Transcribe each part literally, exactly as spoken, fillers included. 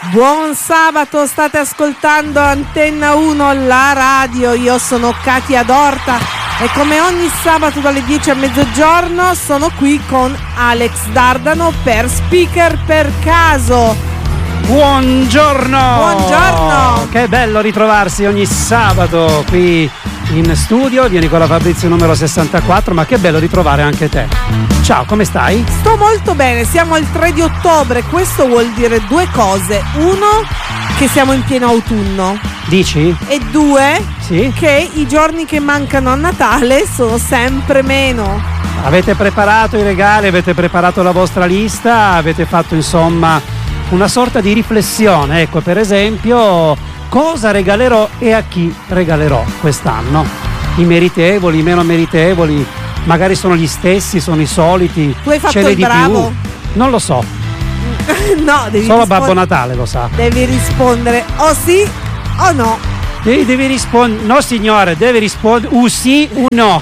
Buon sabato, state ascoltando Antenna uno, la radio. Io sono Katia Dorta e come ogni sabato dalle dieci a mezzogiorno sono qui con Alex Dardano per Speaker per Caso. Buongiorno! Buongiorno! Che bello ritrovarsi ogni sabato qui in studio. Vieni con la Fabrizio numero sessantaquattro, ma che bello ritrovare anche te. Ciao, come stai? Sto molto bene, siamo al tre di ottobre, questo vuol dire due cose. Uno, che siamo in pieno autunno. Dici? E due, sì? Che i giorni che mancano a Natale sono sempre meno. Avete preparato i regali, avete preparato la vostra lista, avete fatto insomma una sorta di riflessione. Ecco, per esempio, cosa regalerò e a chi regalerò quest'anno? I meritevoli, i meno meritevoli, magari sono gli stessi, sono i soliti. Tu hai fatto ce n'è il di bravo? più? Non lo so. No, devi Solo rispond- Babbo Natale lo sa. Devi rispondere o sì o no. Devi, devi rispondere. No signore, devi rispondere u sì o no.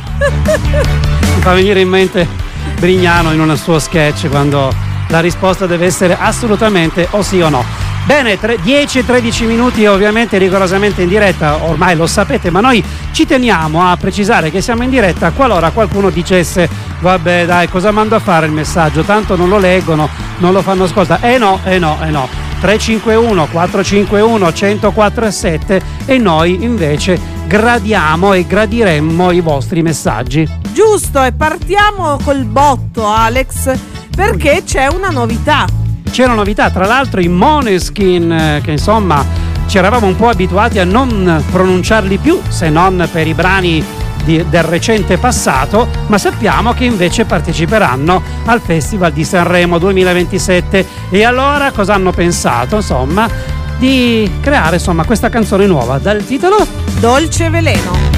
Mi fa venire in mente Brignano in un suo sketch quando la risposta deve essere assolutamente o sì o no. Bene, dieci e tredici minuti ovviamente rigorosamente in diretta, ormai lo sapete, ma noi ci teniamo a precisare che siamo in diretta qualora qualcuno dicesse vabbè dai, cosa mando a fare il messaggio, tanto non lo leggono, non lo fanno ascoltare. Eh no, eh no, eh no. tre cinque uno quattro cinque uno uno zero quattro sette e noi invece gradiamo e gradiremmo i vostri messaggi. Giusto, e partiamo col botto, Alex, perché c'è una novità. C'è una novità, tra l'altro i Måneskin, eh, che insomma ci eravamo un po' abituati a non pronunciarli più, se non per i brani di, del recente passato, ma sappiamo che invece parteciperanno al Festival di Sanremo duemilaventisette. E allora cosa hanno pensato? Insomma, di creare insomma questa canzone nuova dal titolo Dolce Veleno.